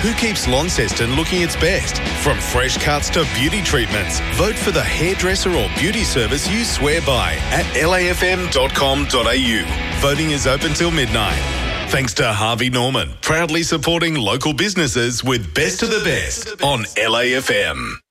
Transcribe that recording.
Who keeps Launceston looking its best? From fresh cuts to beauty treatments, vote for the hairdresser or beauty service you swear by at lafm.com.au. Voting is open till midnight. Thanks to Harvey Norman, proudly supporting local businesses with Best of the Best on LAFM.